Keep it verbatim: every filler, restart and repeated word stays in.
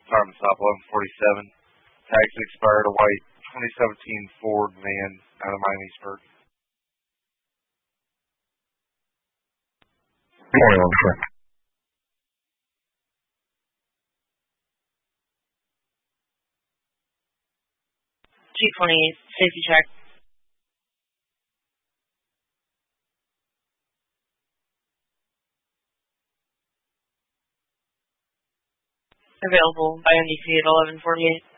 Time to stop eleven forty-seven. Tags expired. A white twenty seventeen Ford van out of Miamisburg. Good morning, officer. G twenty-eight, safety check. Available by N D C at eleven forty-eight.